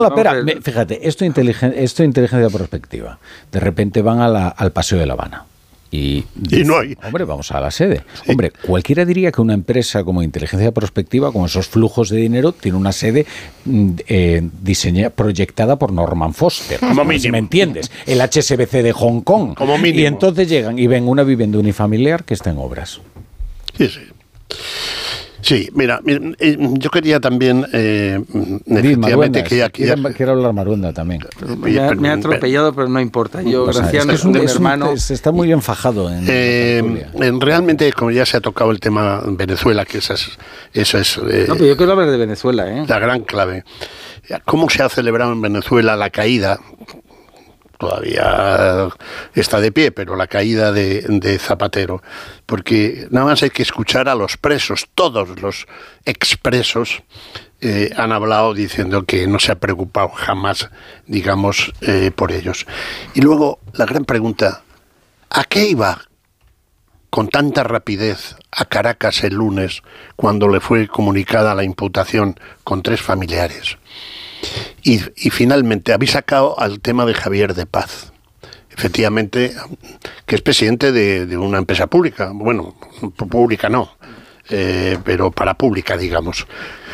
Fíjate, esto es inteligencia prospectiva. De repente van al Paseo de La Habana. Y no hay. Hombre, vamos a la sede. Sí. Hombre, cualquiera diría que una empresa como inteligencia prospectiva, con esos flujos de dinero, tiene una sede proyectada por Norman Foster. Como mínimo. Si me entiendes. El HSBC de Hong Kong. Como mínimo. Y entonces llegan y ven una vivienda unifamiliar que está en obras. Sí, sí. Sí, mira, yo quería también, efectivamente, quiero hablar Marunda también. Me ha atropellado, pero no importa. Yo, Graciano, es un hermano. Está muy enfajado realmente, como ya se ha tocado el tema Venezuela, que eso es no, pero yo quiero hablar de Venezuela, la gran clave. ¿Cómo se ha celebrado en Venezuela la caída? Todavía está de pie, pero la caída de Zapatero, porque nada más hay que escuchar a los presos, todos los expresos han hablado diciendo que no se ha preocupado jamás, digamos, por ellos. Y luego la gran pregunta, ¿a qué iba con tanta rapidez a Caracas el lunes cuando le fue comunicada la imputación con 3 familiares? Y finalmente habéis sacado al tema de Javier de Paz, efectivamente, que es presidente de una empresa pública, bueno, pública no, pero parapública, digamos.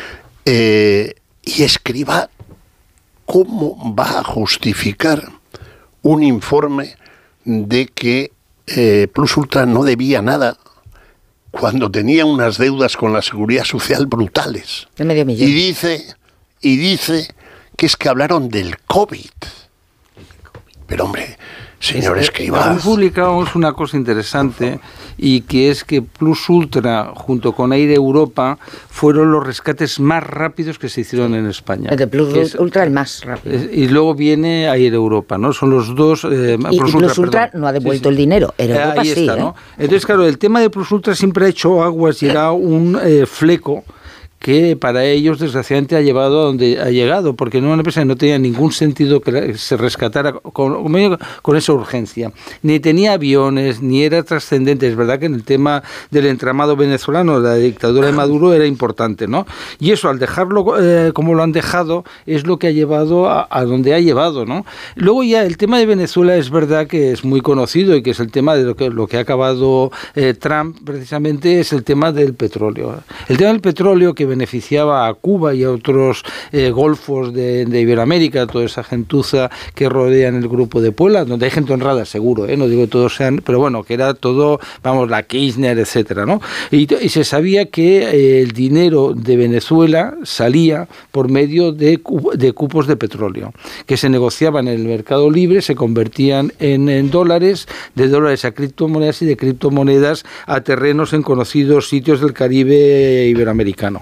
Y Escrivá, ¿cómo va a justificar un informe de que Plus Ultra no debía nada cuando tenía unas deudas con la Seguridad Social brutales? De medio millón. Y dice que es que hablaron del COVID. Pero hombre, señor Escrivá. Hoy publicamos una cosa interesante, y que es que Plus Ultra junto con Air Europa fueron los rescates más rápidos que se hicieron en España. El de Plus Ultra el más rápido. Y luego viene Air Europa, ¿no? Son los dos. Y Plus Ultra no ha devuelto el dinero. Air Europa ahí sí, está, ¿no? Entonces, claro, el tema de Plus Ultra siempre ha hecho aguas y era un fleco que para ellos desgraciadamente ha llevado a donde ha llegado, porque en una empresa no tenía ningún sentido que se rescatara con esa urgencia, ni tenía aviones, ni era trascendente. Es verdad que en el tema del entramado venezolano, la dictadura de Maduro era importante, ¿no? Y eso, al dejarlo como lo han dejado, es lo que ha llevado a donde ha llevado, ¿no? Luego ya el tema de Venezuela es verdad que es muy conocido, y que es el tema de lo que ha acabado Trump, precisamente, es el tema del petróleo. El tema del petróleo, que beneficiaba a Cuba y a otros golfos de Iberoamérica, toda esa gentuza que rodean el grupo de Puebla, donde hay gente honrada, seguro, no digo que todos sean, pero bueno, que era todo, vamos, la Kirchner, etcétera, ¿no? Y se sabía que el dinero de Venezuela salía por medio de cupos de petróleo, que se negociaban en el mercado libre, se convertían en dólares, de dólares a criptomonedas, y de criptomonedas a terrenos en conocidos sitios del Caribe iberoamericano.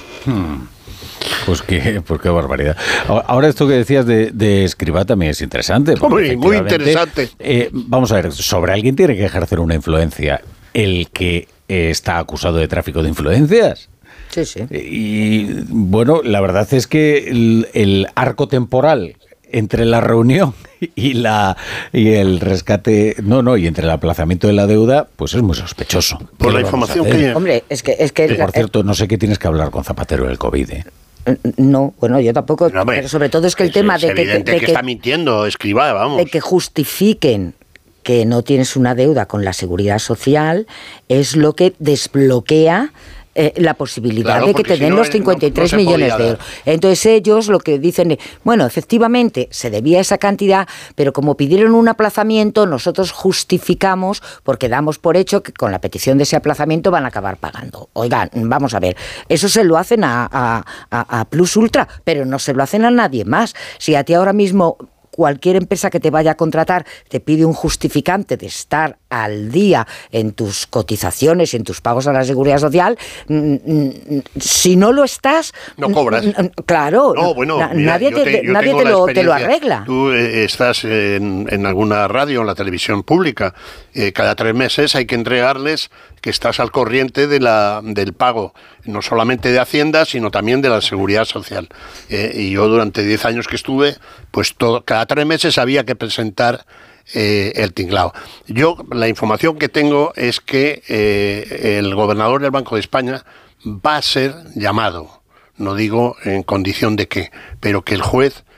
Pues qué barbaridad. Ahora, esto que decías de Escrivá también es interesante. Muy interesante. Vamos a ver, sobre alguien tiene que ejercer una influencia el que está acusado de tráfico de influencias. Sí, sí. Y bueno, la verdad es que el arco temporal entre la reunión y el rescate, y entre el aplazamiento de la deuda, pues es muy sospechoso. Por la información que... Hombre, es que por cierto, no sé qué tienes que hablar con Zapatero del COVID, No, bueno, yo tampoco, no, pero sobre todo es que el tema de que está mintiendo, Escrivá, vamos. De que justifiquen que no tienes una deuda con la Seguridad Social es lo que desbloquea la posibilidad de que te den los 53 millones de euros. Entonces ellos lo que dicen es, bueno, efectivamente se debía esa cantidad, pero como pidieron un aplazamiento, nosotros justificamos porque damos por hecho que con la petición de ese aplazamiento van a acabar pagando. Oigan, vamos a ver, eso se lo hacen a Plus Ultra, pero no se lo hacen a nadie más. Si a ti ahora mismo cualquier empresa que te vaya a contratar te pide un justificante de estar al día en tus cotizaciones y en tus pagos a la Seguridad Social, si no lo estás... No cobras. Claro, no, bueno, mira, nadie te lo arregla. Tú estás en alguna radio, en la televisión pública, cada 3 meses hay que entregarles que estás al corriente del pago, no solamente de Hacienda, sino también de la Seguridad Social. Y yo durante 10 años que estuve, pues cada 3 meses había que presentar el tinglao. Yo, la información que tengo es que el gobernador del Banco de España va a ser llamado. no digo en condición de qué, pero que el juez